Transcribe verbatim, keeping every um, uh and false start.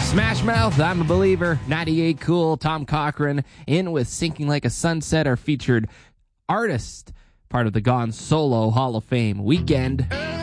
Smash Mouth, I'm a Believer, ninety-eight Cool, Tom Cochran, in with Sinking Like a Sunset, our featured artist, part of the Gone Solo Hall of Fame weekend.